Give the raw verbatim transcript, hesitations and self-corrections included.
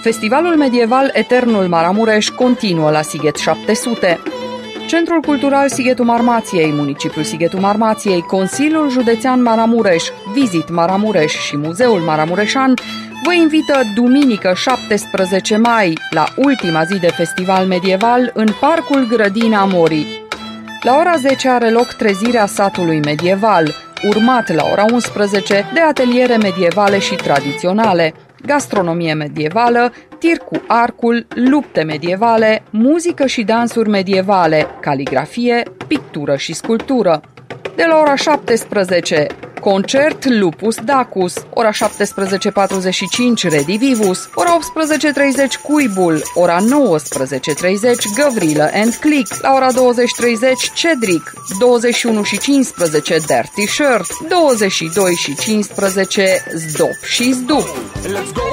Festivalul medieval Eternul Maramureș continuă la Sighet șapte sute. Centrul Cultural Sighetul Marmației, Municipiul Sighetul Marmației, Consiliul Județean Maramureș, Vizit Maramureș și Muzeul Maramureșan vă invită duminică șaptesprezece mai, la ultima zi de festival medieval, în Parcul Grădina Morii. La ora zece are loc trezirea satului medieval, urmat la ora unsprezece de ateliere medievale și tradiționale, gastronomie medievală, tir cu arcul, lupte medievale, muzică și dansuri medievale, caligrafie, pictură și sculptură. De la ora șaptesprezece, concert Lupus Dacus, ora șaptesprezece patruzeci și cinci Redivivus, ora optsprezece treizeci Cuibul, ora nouăsprezece treizeci Gavrilă and Click, la ora douăzeci treizeci Cedric, douăzeci și unu și cincisprezece Dirty Shirt, douăzeci și doi și cincisprezece Zdop și Zdup.